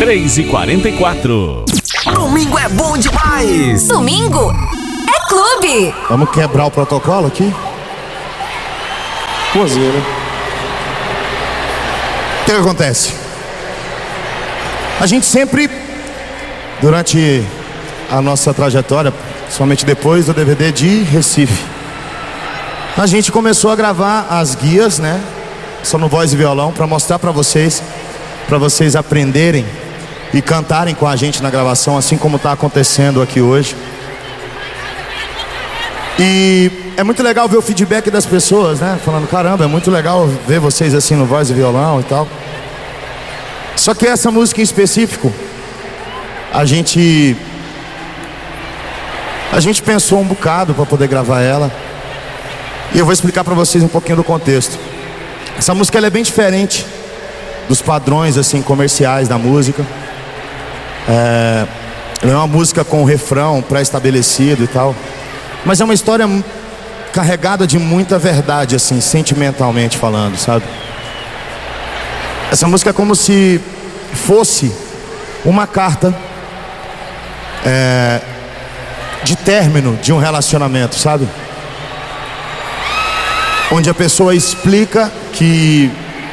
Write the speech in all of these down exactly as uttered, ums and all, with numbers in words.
três e quarenta e quatro. Domingo é bom demais! Domingo é clube! Vamos quebrar o protocolo aqui? Poesia, né? O que acontece? A gente sempre, durante a nossa trajetória, somente depois do D V D de Recife, a gente começou a gravar as guias, né? Só no voz e violão, para mostrar para vocês, para vocês aprenderem e cantarem com a gente na gravação, assim como está acontecendo aqui hoje. E é muito legal ver o feedback das pessoas, né? Falando, caramba, é muito legal ver vocês assim no voz e violão e tal. Só que essa música em específico, a gente A gente pensou um bocado para poder gravar ela. E eu vou explicar para vocês um pouquinho do contexto. Essa música ela é bem diferente dos padrões assim comerciais da música. É, ela é uma música com refrão pré-estabelecido e tal. Mas é uma história carregada de muita verdade, assim, sentimentalmente falando, sabe? Essa música é como se fosse uma carta é, de término de um relacionamento, sabe? Onde a pessoa explica que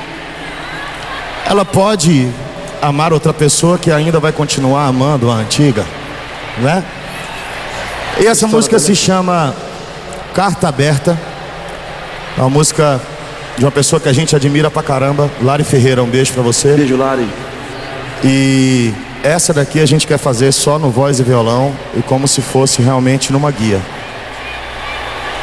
ela pode amar outra pessoa que ainda vai continuar amando a antiga, né? E essa música se chama Carta Aberta. É uma música de uma pessoa que a gente admira pra caramba, Lari Ferreira. Um beijo pra você. Beijo, Lari. E essa daqui a gente quer fazer só no voz e violão e como se fosse realmente numa guia.